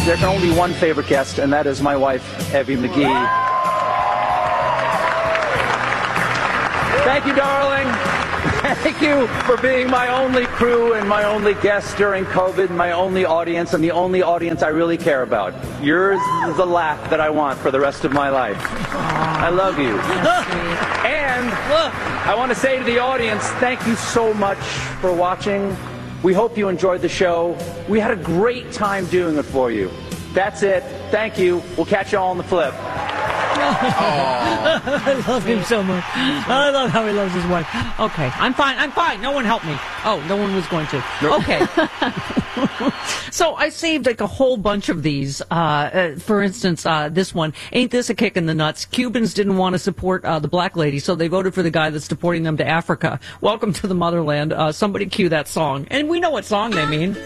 there's only one favorite guest, and that is my wife, Evie McGee. Thank you, darling. Thank you for being my only crew and my only guest during COVID, my only audience, and the only audience I really care about. Yours is the laugh that I want for the rest of my life. I love you. And I want to say to the audience, thank you so much for watching. We hope you enjoyed the show. We had a great time doing it for you. That's it. Thank you. We'll catch you all on the flip. I love him so much. I love how he loves his wife. Okay, I'm fine. No one helped me. Oh, no one was going to. Okay. So I saved like a whole bunch of these. For instance, this one, ain't this a kick in the nuts? Cubans didn't want to support the black lady, so they voted for the guy that's deporting them to Africa. Welcome to the motherland. Somebody cue that song. And we know what song they mean.